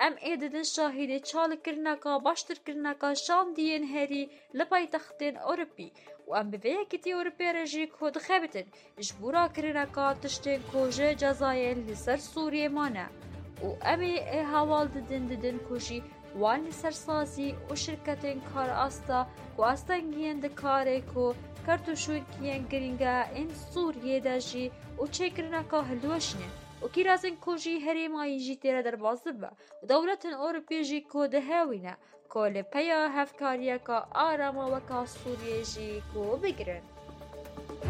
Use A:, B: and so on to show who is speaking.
A: ام ایددن شاهد چالکرنکا باشترکرنکا شاندین هری لپایتختین اوروپی و ام بویکتی اوروپی رجی کود خبتن جبورا کرنکا تشتین کوجه جزاین لسر سوریه مانه و امی هوال ددن کوشی وان سرسازی و شرکتین کار آستا و آستانگین دکاره کو کارتوشون کیان گرینگا این سوریه داجی و چکرنکا هلوشنه و کیرازن کوجی هری مایی جی تیره در بازبه و دولتن اوروپی جی کو دهاوینه کل پیا هفکاریه که آرام وکا سوریه جی کو بگرن